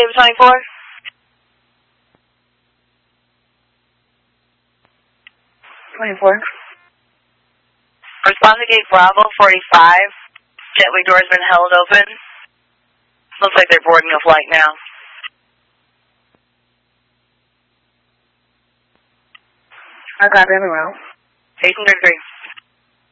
room 24? Respond to gate Bravo 45. Jetway door's been held open. Looks like they're boarding a flight now. I got it everywhere. 1833.